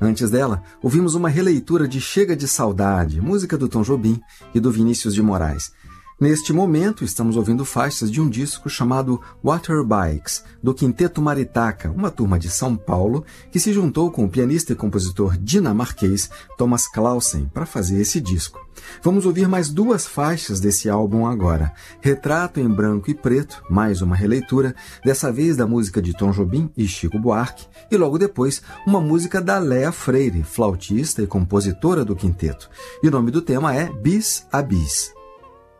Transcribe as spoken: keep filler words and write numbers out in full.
Antes dela, ouvimos uma releitura de Chega de Saudade, música do Tom Jobim e do Vinícius de Moraes. Neste momento, estamos ouvindo faixas de um disco chamado Water Bikes, do Quinteto Maritaca, uma turma de São Paulo que se juntou com o pianista e compositor dinamarquês Thomas Clausen para fazer esse disco. Vamos ouvir mais duas faixas desse álbum agora. Retrato em Branco e Preto, mais uma releitura, dessa vez da música de Tom Jobim e Chico Buarque, e logo depois uma música da Léa Freire, flautista e compositora do quinteto. E o nome do tema é Bis a Bis.